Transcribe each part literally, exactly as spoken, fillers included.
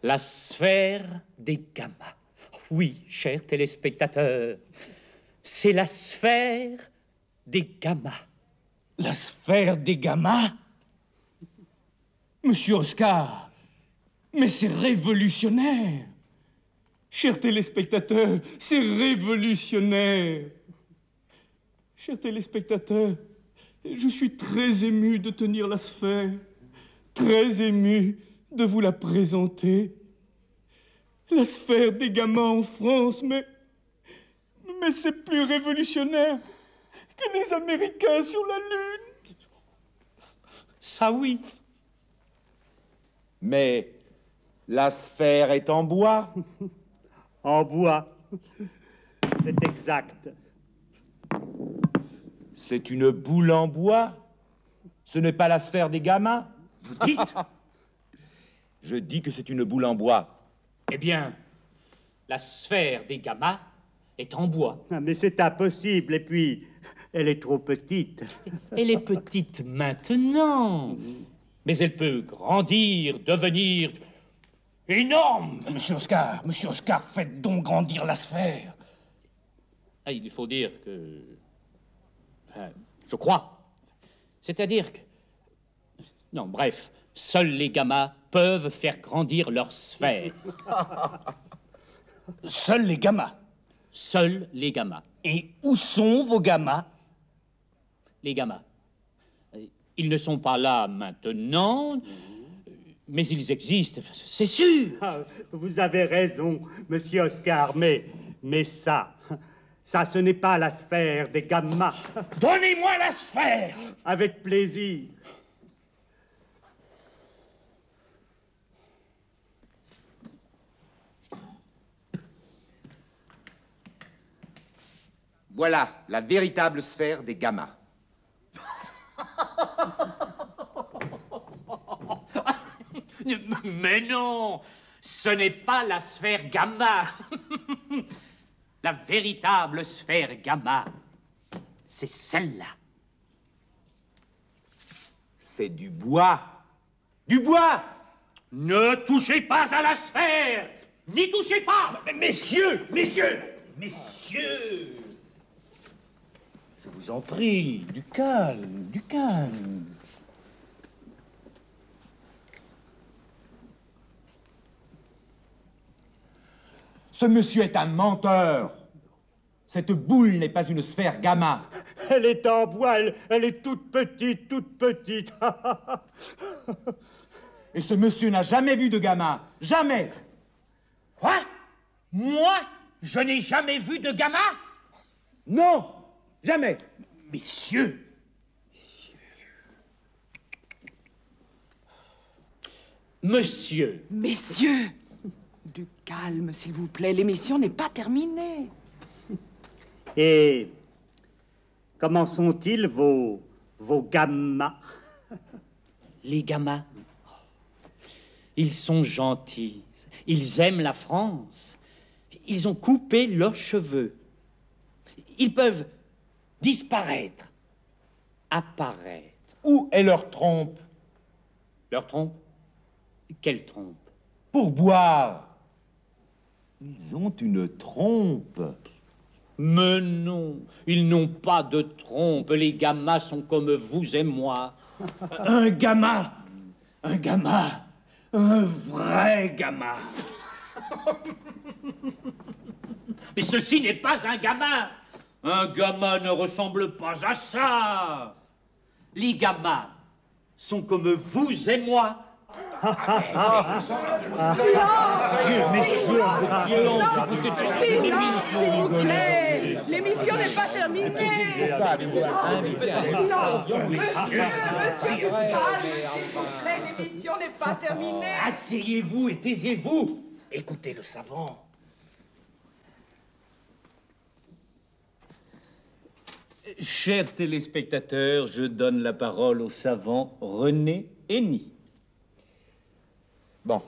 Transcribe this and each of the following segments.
La sphère des gammas. Oui, chers téléspectateurs, c'est la sphère des gammas. La sphère des gammas? Monsieur Oscar, mais c'est révolutionnaire. Chers téléspectateurs, c'est révolutionnaire. Chers téléspectateurs, je suis très ému de tenir la sphère, très ému de vous la présenter. La sphère des gammas en France, mais... mais c'est plus révolutionnaire que les Américains sur la Lune. Ça oui. Mais la sphère est en bois. En bois. C'est exact. C'est une boule en bois. Ce n'est pas la sphère des gammas. Vous dites? Je dis que c'est une boule en bois. Eh bien, la sphère des gammas est en bois. Ah, mais c'est impossible, et puis, elle est trop petite. Elle est petite maintenant, mais elle peut grandir, devenir énorme. Monsieur Oscar, Monsieur Oscar, faites donc grandir la sphère. Ah, il faut dire que... Enfin, je crois. C'est-à-dire que... Non, bref, seuls les gammas peuvent faire grandir leur sphère. Seuls les gammas? Seuls les gammas. Et où sont vos gammas? Les gammas. Ils ne sont pas là maintenant, mais ils existent, c'est sûr. Ah, vous avez raison, monsieur Oscar, mais, mais ça, ça, ce n'est pas la sphère des gammas. Donnez-moi la sphère! Avec plaisir. Voilà la véritable sphère des gammas. Mais non, ce n'est pas la sphère gamma. La véritable sphère gamma, c'est celle-là. C'est du bois. Du bois! Ne touchez pas à la sphère! N'y touchez pas! Messieurs, messieurs, messieurs! Je vous en prie, du calme, du calme. Ce monsieur est un menteur. Cette boule n'est pas une sphère gamma. Elle est en bois, elle, elle est toute petite, toute petite. Et ce monsieur n'a jamais vu de gamma. Jamais. Quoi? Moi, je n'ai jamais vu de gamma? Non, jamais. Messieurs, messieurs. Monsieur. Messieurs, du calme, s'il vous plaît. L'émission n'est pas terminée. Et comment sont-ils, vos, vos gammas? Les gammas, ils sont gentils. Ils aiment la France. Ils ont coupé leurs cheveux. Ils peuvent disparaître, apparaître. Où est leur trompe? Leur trompe? Quelle trompe? Pour boire. Ils ont une trompe. Mais non, ils n'ont pas de trompe. Les gammas sont comme vous et moi. Un gamma, un gamma, un vrai gamma. Mais ceci n'est pas un gamma. Un gamma ne ressemble pas à ça. Les gammas sont comme vous et moi. Messieurs, messieurs, silence, s'il vous plaît. L'émission n'est pas terminée. L'émission n'est pas terminée. Asseyez-vous et taisez-vous. Écoutez le savant. Chers téléspectateurs, je donne la parole au savant René Henny. Bon.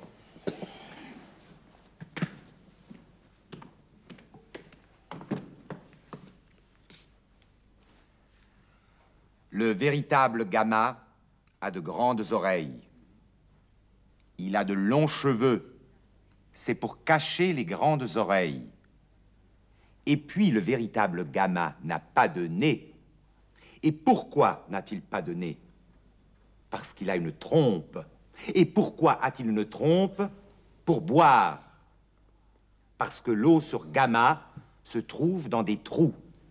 Le véritable gamma a de grandes oreilles. Il a de longs cheveux c'est pour cacher les grandes oreilles. Et puis, le véritable gamma n'a pas de nez. Et pourquoi n'a-t-il pas de nez? Parce qu'il a une trompe. Et pourquoi a-t-il une trompe? Pour boire. Parce que l'eau sur gamma se trouve dans des trous.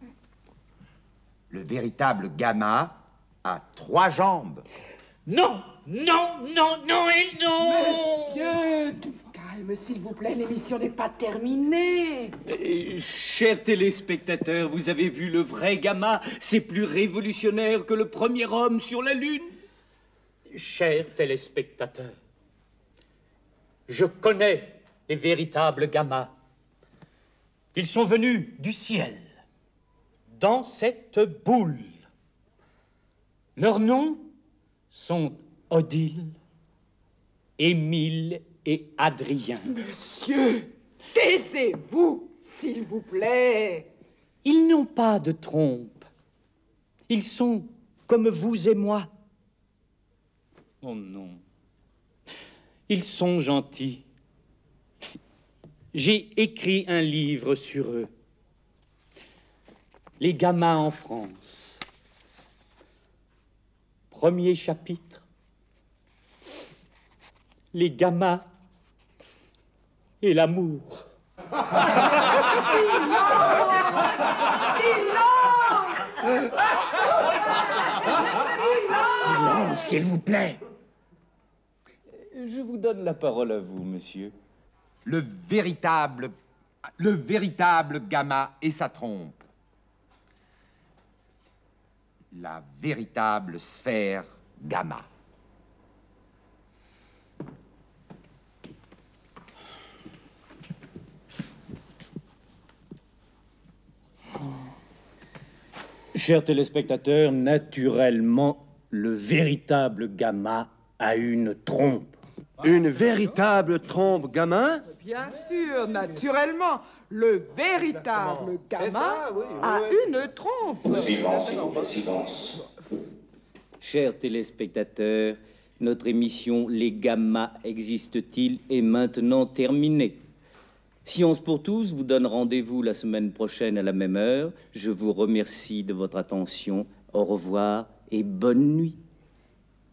Le véritable gamma a trois jambes. Non, non, non, non et non! Monsieur, tout calme, s'il vous plaît, l'émission n'est pas terminée. Eh, chers téléspectateurs, vous avez vu le vrai gamma? C'est plus révolutionnaire que le premier homme sur la Lune. Chers téléspectateurs, je connais les véritables gammas. Ils sont venus du ciel, dans cette boule. Leurs noms sont Odile, Émile et Adrien. Monsieur, taisez-vous, s'il vous plaît. Ils n'ont pas de trompe. Ils sont comme vous et moi. Oh non. Ils sont gentils. J'ai écrit un livre sur eux. Les gamins en France. Premier chapitre. Les gamins et l'amour. Silence, s'il vous plaît. Je vous donne la parole à vous, monsieur. Le véritable, le véritable gamma et sa trompe. La véritable sphère gamma. Chers téléspectateurs, naturellement, le véritable gamma a une trompe. Une véritable trompe gamma? Bien sûr, naturellement, le véritable gamma a une trompe. Silence, s'il vous plaît, silence. Chers téléspectateurs, notre émission Les Gammas existent-ils est maintenant terminée. Science pour tous vous donne rendez-vous la semaine prochaine à la même heure. Je vous remercie de votre attention. Au revoir et bonne nuit.